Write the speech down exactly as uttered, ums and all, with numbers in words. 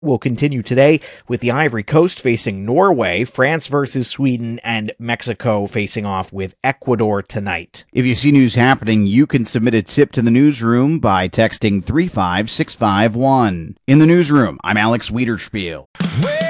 will continue today with the Ivory Coast facing Norway, France versus Sweden, and Mexico facing off with Ecuador tonight. If you see news happening, you can submit a tip to the newsroom by texting three five six five one. In the newsroom, I'm Alex Wiederspiel.